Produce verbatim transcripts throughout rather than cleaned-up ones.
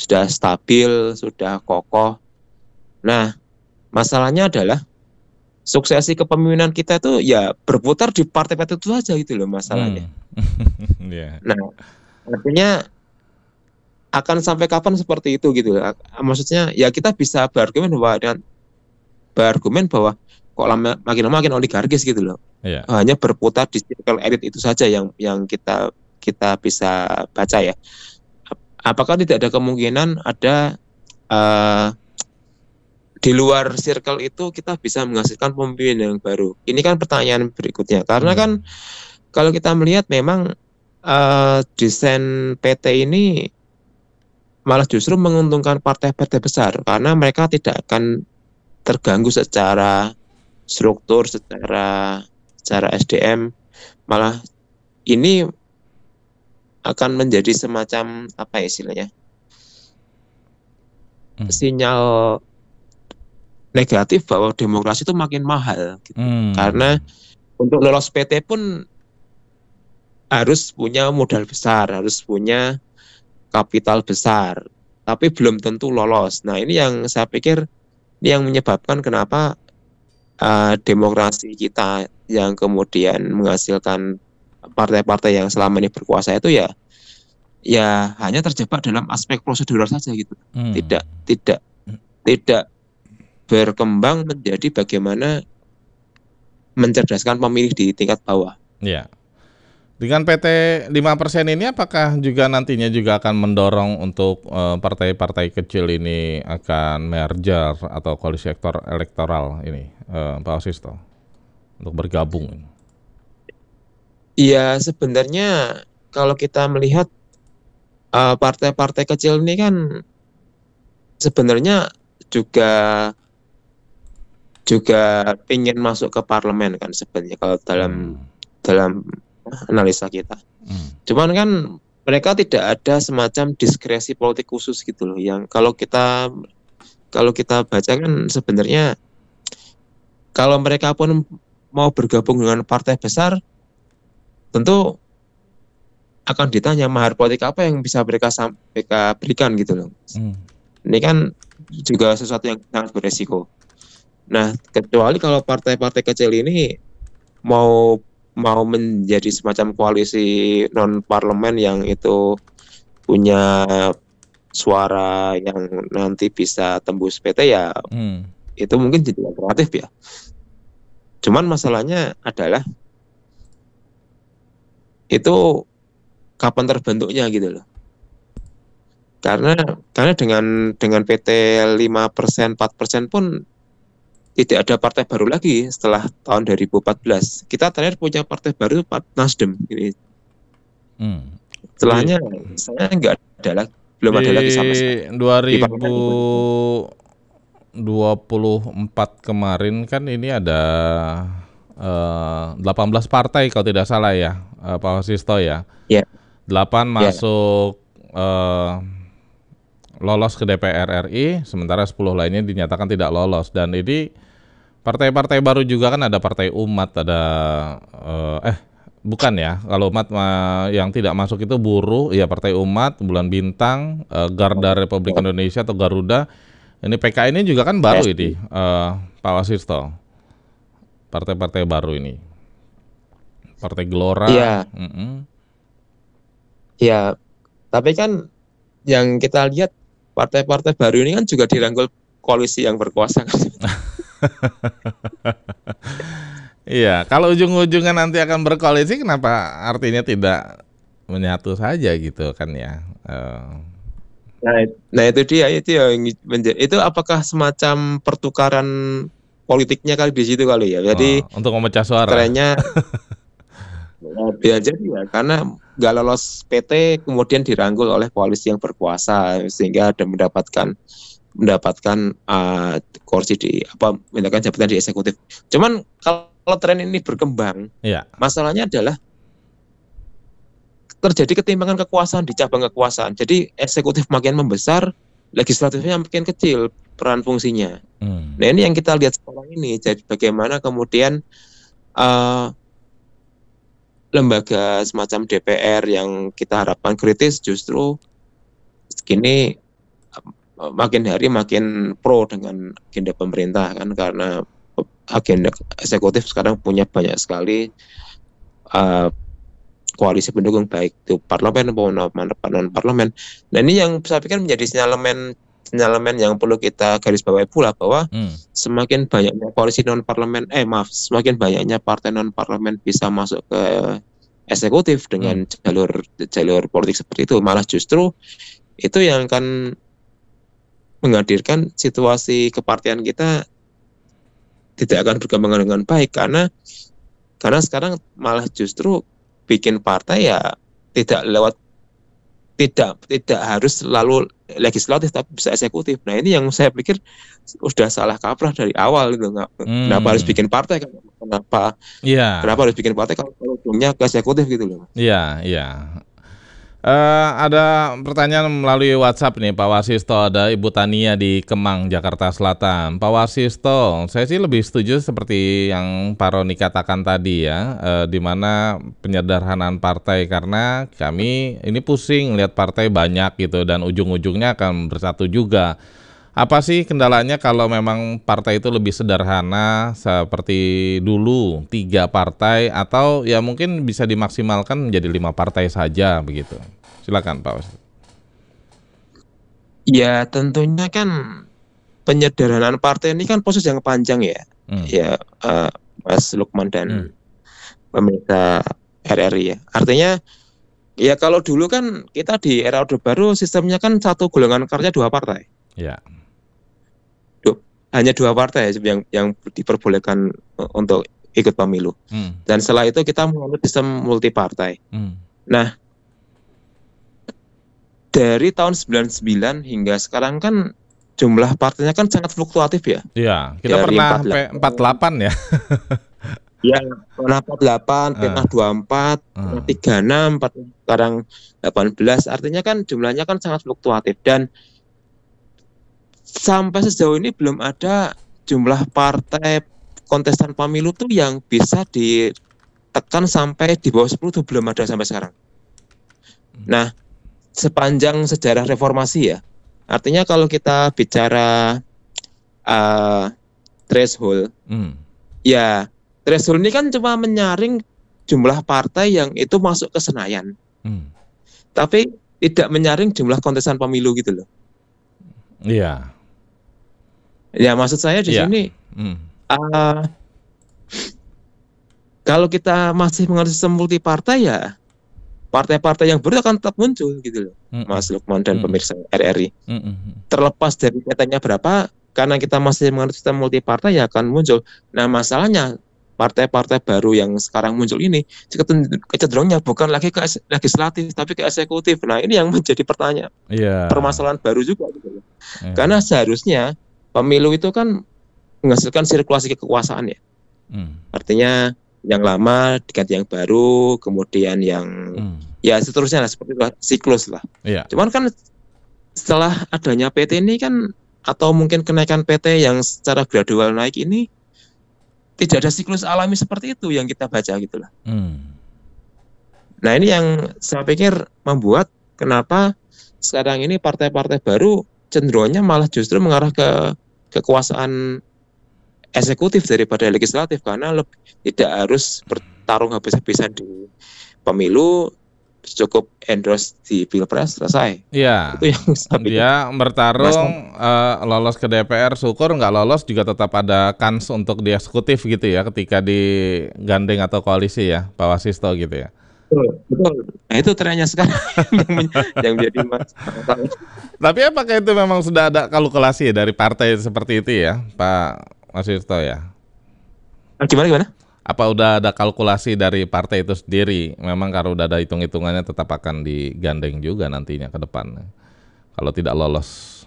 sudah stabil, sudah kokoh. Nah, masalahnya adalah suksesi kepemimpinan kita itu ya berputar di partai-partai itu saja gitu loh masalahnya. Hmm. Yeah. Nah, artinya akan sampai kapan seperti itu gitu loh. Maksudnya ya kita bisa berargumen bahwa dengan berargumen bahwa kok lama, makin lama makin oligarkis gitu loh. Yeah. Hanya berputar di circle elit itu saja yang yang kita kita bisa baca ya. Apakah tidak ada kemungkinan ada uh, di luar circle itu kita bisa menghasilkan pemimpin yang baru? Ini kan pertanyaan berikutnya. Karena hmm. kan kalau kita melihat memang uh, desain P T ini malah justru menguntungkan partai-partai besar karena mereka tidak akan terganggu secara struktur, secara secara S D M. Malah ini akan menjadi semacam apa ya istilahnya? Hmm. Sinyal negatif bahwa demokrasi itu makin mahal gitu. Hmm. Karena untuk lolos P T pun harus punya modal besar, harus punya kapital besar, tapi belum tentu lolos. Nah, ini yang saya pikir ini yang menyebabkan kenapa uh, demokrasi kita yang kemudian menghasilkan partai-partai yang selama ini berkuasa itu ya ya hanya terjebak dalam aspek prosedural saja gitu. Hmm. Tidak tidak tidak berkembang menjadi bagaimana mencerdaskan pemilih di tingkat bawah. Ya. Dengan P T lima persen ini apakah juga nantinya juga akan mendorong untuk uh, partai-partai kecil ini akan merger atau koalisi elektoral ini, uh, Pak Wasisto, untuk bergabung? Iya, sebenarnya kalau kita melihat uh, partai-partai kecil ini kan sebenarnya juga juga ingin masuk ke parlemen kan sebenarnya kalau dalam hmm. dalam analisa kita. Hmm. Cuman kan mereka tidak ada semacam diskresi politik khusus gitu loh yang kalau kita kalau kita baca kan sebenarnya kalau mereka pun mau bergabung dengan partai besar tentu akan ditanya mahar politik apa yang bisa mereka mereka berikan gitu loh. Hmm. Ini kan juga sesuatu yang sangat beresiko. Nah, kecuali kalau partai-partai kecil ini mau mau menjadi semacam koalisi non parlemen yang itu punya suara yang nanti bisa tembus P T ya, hmm. itu mungkin jadi alternatif ya. Cuman masalahnya adalah itu kapan terbentuknya gitu loh. Karena karena dengan dengan P T lima persen, empat persen pun tidak ada partai baru lagi setelah tahun dua ribu empat belas. Kita terakhir punya partai baru Nasdem ini. Hmm. Setelahnya di, saya nggak ada lagi, belum ada lagi sama sekali. dua ribu dua puluh empat kemarin kan ini ada uh, delapan belas partai kalau tidak salah ya, uh, Pak Wasisto ya. Yeah. delapan masuk yeah. uh, lolos ke D P R R I, sementara sepuluh lainnya dinyatakan tidak lolos. Dan ini partai-partai baru juga kan ada Partai Umat, ada uh, eh bukan ya, kalau Umat uh, yang tidak masuk itu Buruh, ya Partai Umat, Bulan Bintang, uh, Garda Republik Indonesia atau Garuda. Ini P K I ini juga kan baru ini, uh, Pak Wasisto. Partai-partai baru ini. Partai Gelora. Iya. Mm-hmm. Ya, tapi kan yang kita lihat partai-partai baru ini kan juga dirangkul koalisi yang berkuasa kan. Iya, kalau ujung-ujungnya nanti akan berkoalisi, kenapa artinya tidak menyatu saja gitu kan ya? Uh... Nah, nah itu dia itu yang menjadi, itu apakah semacam pertukaran politiknya kali di situ kali ya? Jadi oh, untuk memecah suara. Trennya ya, jadi ya karena nggak lolos P T kemudian dirangkul oleh koalisi yang berkuasa sehingga ada mendapatkan mendapatkan uh, kursi di apa mendapatkan jabatan di eksekutif. Cuman kalau tren ini berkembang, ya. Masalahnya adalah terjadi ketimpangan kekuasaan di cabang kekuasaan. Jadi eksekutif makin membesar, legislatifnya makin kecil peran fungsinya. Hmm. Nah ini yang kita lihat sekarang ini. Jadi bagaimana kemudian uh, lembaga semacam D P R yang kita harapkan kritis justru kini makin hari makin pro dengan agenda pemerintah kan, karena agenda eksekutif sekarang punya banyak sekali uh, koalisi pendukung, baik itu parlemen maupun non parlemen. Nah ini yang saya pikir menjadi sinyalemen sinyalemen yang perlu kita garis bawahi pula, bahwa hmm. semakin banyaknya koalisi non parlemen eh maaf semakin banyaknya partai non parlemen bisa masuk ke eksekutif dengan hmm. jalur jalur politik seperti itu, malah justru itu yang akan menghadirkan situasi kepartian kita tidak akan berkembang dengan baik, karena karena sekarang malah justru bikin partai ya tidak lewat tidak tidak harus selalu legislatif tapi bisa eksekutif. Nah ini yang saya pikir sudah salah kaprah dari awal gitu. Nggak, hmm. Kenapa harus bikin partai? Kenapa? Yeah. Kenapa harus bikin partai kalau ujungnya ke eksekutif gitu loh? Iya yeah, iya. Yeah. Uh, ada pertanyaan melalui WhatsApp nih Pak Wasisto, ada Ibu Tania di Kemang, Jakarta Selatan. Pak Wasisto, saya sih lebih setuju seperti yang Pak Roni katakan tadi ya, uh, di mana penyederhanaan partai, karena kami ini pusing lihat partai banyak gitu dan ujung-ujungnya akan bersatu juga. Apa sih kendalanya kalau memang partai itu lebih sederhana seperti dulu, tiga partai, atau ya mungkin bisa dimaksimalkan menjadi lima partai saja begitu? Silakan Pak Wasisto. Ya tentunya kan penyederhanaan partai ini kan proses yang panjang ya, hmm. ya uh, Mas Lukman dan hmm. pemerintah R R I ya. Artinya ya kalau dulu kan kita di era Orde Baru sistemnya kan satu golongan karya dua partai. Ya. Hanya dua partai yang yang diperbolehkan untuk ikut pemilu. Hmm. Dan setelah itu kita menganut sistem multi partai. Hmm. Nah, dari tahun sembilan puluh sembilan hingga sekarang kan jumlah partainya kan sangat fluktuatif ya. Iya, kita dari pernah sampai empat puluh delapan ya. Ya, pernah empat puluh delapan, pernah uh. dua puluh empat, uh. pernah tiga puluh enam, sekarang delapan belas. Artinya kan jumlahnya kan sangat fluktuatif, dan sampai sejauh ini belum ada jumlah partai kontestan pemilu tuh yang bisa ditekan sampai di bawah sepuluh tuh belum ada sampai sekarang. Nah, sepanjang sejarah reformasi ya, artinya kalau kita bicara uh, threshold, hmm. ya threshold ini kan cuma menyaring jumlah partai yang itu masuk ke Senayan, hmm. tapi tidak menyaring jumlah kontestan pemilu gitu loh. Iya. Ya maksud saya di yeah. sini mm. uh, kalau kita masih mengenal sistem multi partai ya partai-partai yang baru akan tetap muncul gitu loh, mm. Mas Lukman dan mm. pemirsa R R I. Mm. Terlepas dari katanya berapa, karena kita masih mengenal sistem multi partai ya akan muncul. Nah masalahnya partai-partai baru yang sekarang muncul ini kecenderungannya bukan lagi ke legislatif tapi ke eksekutif. Nah ini yang menjadi pertanyaan, yeah. permasalahan baru juga gitu loh. Yeah. Karena seharusnya pemilu itu kan menghasilkan sirkulasi kekuasaan ya. Hmm. Artinya yang lama diganti yang baru, kemudian yang hmm. ya seterusnya lah, seperti itu siklus lah. Yeah. Cuman kan setelah adanya P T ini kan, atau mungkin kenaikan P T yang secara gradual naik ini, tidak ada siklus alami seperti itu yang kita baca gitu lah. Hmm. Nah ini yang saya pikir membuat kenapa sekarang ini partai-partai baru cenderungnya malah justru mengarah ke kekuasaan eksekutif daripada legislatif, karena lebih, tidak harus bertarung habis-habisan di pemilu, cukup endorse di pilpres selesai. Iya. Itu yang dia bertarung uh, lolos ke D P R, syukur, nggak lolos juga tetap ada kans untuk di eksekutif gitu ya, ketika digandeng atau koalisi ya, Pak Wasisto gitu ya. Betul, betul. Nah itu trennya sekarang yang menjadi masalah. Tapi apakah itu memang sudah ada kalkulasi dari partai seperti itu ya, Pak Wasisto ya? Gimana gimana? Apa udah ada kalkulasi dari partai itu sendiri? Memang kalau udah ada hitung-hitungannya tetap akan digandeng juga nantinya ke depan kalau tidak lolos.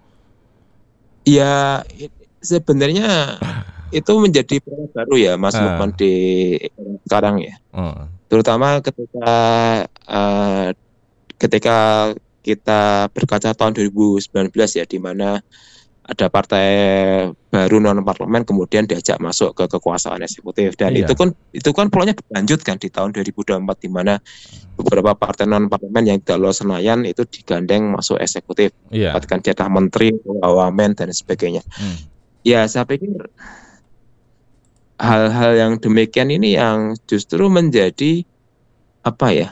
Ya sebenarnya itu menjadi pola baru ya Mas uh. Lukman di sekarang ya. Uh. Terutama ketika uh, ketika kita berkaca tahun dua ribu sembilan belas ya, di mana ada partai baru non parlemen kemudian diajak masuk ke kekuasaan eksekutif, dan iya. itu kan itu kan polanya berlanjut kan di tahun dua ribu dua puluh empat, di mana beberapa partai non parlemen yang tidak lolos Senayan itu digandeng masuk eksekutif, iya. dapatkan jatah menteri, wamen dan sebagainya. Hmm. Ya saya pikir hal-hal yang demikian ini yang justru menjadi apa ya?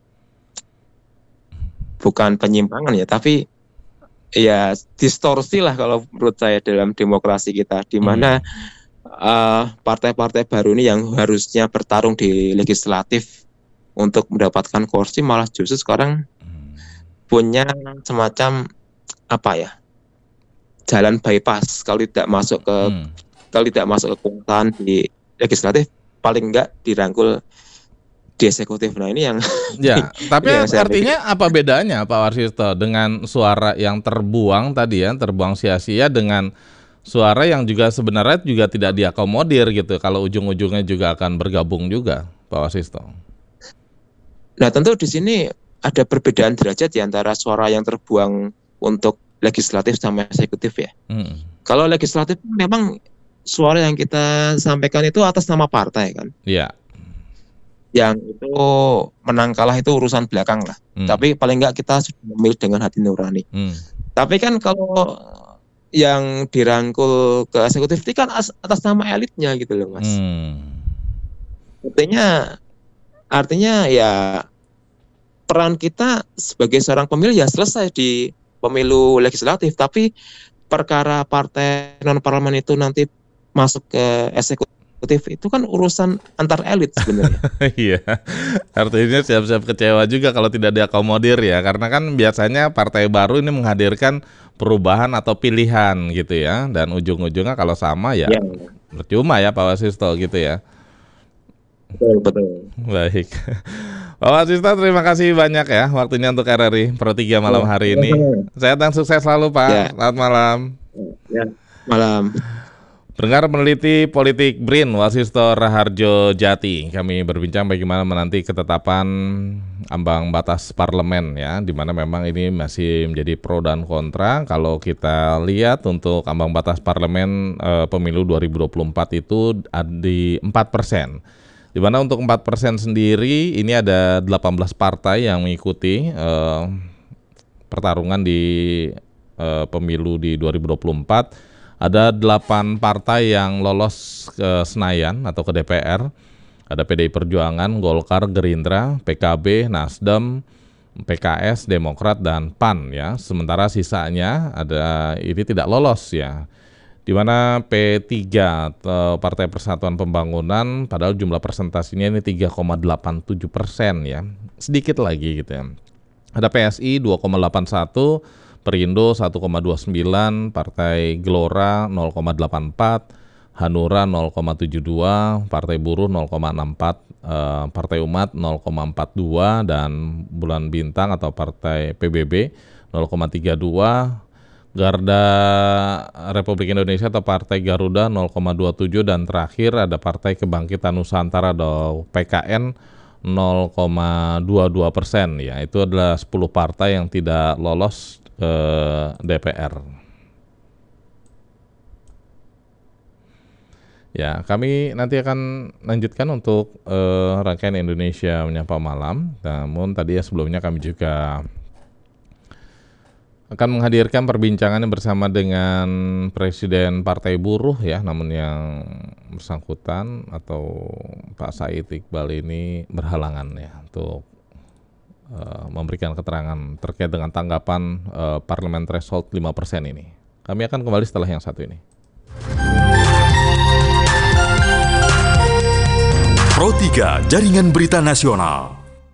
Bukan penyimpangan ya, tapi ya distorsi lah kalau menurut saya dalam demokrasi kita, di mana hmm. uh, partai-partai baru ini yang harusnya bertarung di legislatif untuk mendapatkan kursi malah justru sekarang hmm. punya semacam apa ya, jalan bypass. Kalau tidak masuk ke hmm. kalau tidak masuk ke kekuasaan di legislatif, paling enggak dirangkul di eksekutif. Nah ini yang ya, tapi yang artinya pikir. Apa bedanya Pak Warsisto dengan suara yang terbuang tadi ya, terbuang sia-sia dengan suara yang juga sebenarnya juga tidak diakomodir gitu, kalau ujung-ujungnya juga akan bergabung juga, Pak Warsisto? Nah tentu di sini ada perbedaan derajat di antara suara yang terbuang untuk legislatif sama eksekutif ya. Hmm. Kalau legislatif memang suara yang kita sampaikan itu atas nama partai kan. Iya. Yang itu menang kalah itu urusan belakang lah. Hmm. Tapi paling enggak kita sudah memilih dengan hati nurani. Hmm. Tapi kan kalau yang dirangkul ke eksekutif itu kan atas nama elitnya gitu loh Mas. Hmm. Artinya, artinya ya peran kita sebagai seorang pemilih ya selesai di pemilu legislatif. Tapi perkara partai non parlemen itu nanti masuk ke eksekutif itu kan urusan antar elit sebenarnya. Iya, artinya siap-siap kecewa juga kalau tidak diakomodir ya, karena kan biasanya partai baru ini menghadirkan perubahan atau pilihan gitu ya, dan ujung-ujungnya kalau sama ya, ya. Percuma ya Pak Warsisto gitu ya. Betul, betul. Baik, Pak Warsisto terima kasih banyak ya waktunya untuk R R I Pro tiga malam hari ini. Sehat dan sukses selalu Pak. Ya. Selamat malam. Ya, malam. Pendengar peneliti politik B R I N Warsisto Raharjo Jati, kami berbincang bagaimana menanti ketetapan ambang batas parlemen ya, di mana memang ini masih menjadi pro dan kontra. Kalau kita lihat untuk ambang batas parlemen eh, pemilu dua ribu dua puluh empat itu di empat persen. Di mana untuk empat persen sendiri ini ada delapan belas partai yang mengikuti eh, pertarungan di eh, pemilu di dua ribu dua puluh empat. Ada delapan partai yang lolos ke Senayan atau ke D P R. Ada P D I Perjuangan, Golkar, Gerindra, P K B, Nasdem, P K S, Demokrat, dan P A N ya. Sementara sisanya ada ini tidak lolos ya. Di mana P tiga atau Partai Persatuan Pembangunan padahal jumlah persentasinya ini tiga koma delapan tujuh persen ya. Sedikit lagi gitu ya. Ada P S I dua koma delapan satu, Perindo satu koma dua sembilan, Partai Gelora nol koma delapan empat, Hanura nol koma tujuh dua, Partai Buruh nol koma enam empat, eh, Partai Umat nol koma empat dua, dan Bulan Bintang atau Partai P B B nol koma tiga dua, Garda Republik Indonesia atau Partai Garuda nol koma dua tujuh, dan terakhir ada Partai Kebangkitan Nusantara atau P K N nol koma dua dua persen ya. Itu adalah sepuluh partai yang tidak lolos ke D P R. Ya, kami nanti akan lanjutkan untuk uh, rangkaian Indonesia Menyapa Malam. Namun tadi ya sebelumnya kami juga akan menghadirkan perbincangan bersama dengan Presiden Partai Buruh ya, namun yang bersangkutan atau Pak Said Iqbal ini berhalangan ya untuk Uh, memberikan keterangan terkait dengan tanggapan uh, parlemen threshold lima persen ini. Kami akan kembali setelah yang satu ini. Pro tiga Jaringan Berita Nasional.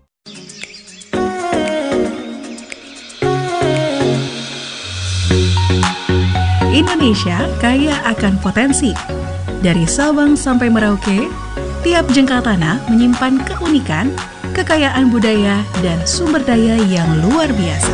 Indonesia kaya akan potensi. Dari Sabang sampai Merauke, tiap jengkal tanah menyimpan keunikan, kekayaan budaya, dan sumber daya yang luar biasa.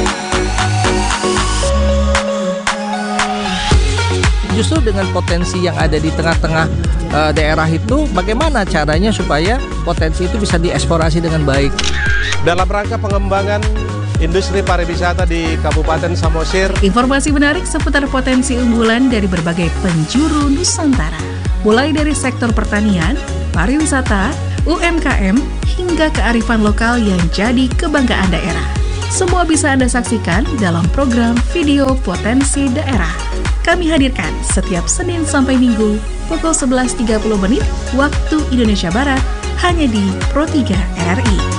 Justru dengan potensi yang ada di tengah-tengah uh, daerah itu, bagaimana caranya supaya potensi itu bisa dieksplorasi dengan baik? Dalam rangka pengembangan industri pariwisata di Kabupaten Samosir. Informasi menarik seputar potensi unggulan dari berbagai penjuru Nusantara, mulai dari sektor pertanian, pariwisata, U M K M, hingga kearifan lokal yang jadi kebanggaan daerah. Semua bisa Anda saksikan dalam program Video Potensi Daerah. Kami hadirkan setiap Senin sampai Minggu pukul sebelas tiga puluh menit waktu Indonesia Barat hanya di Pro tiga R R I.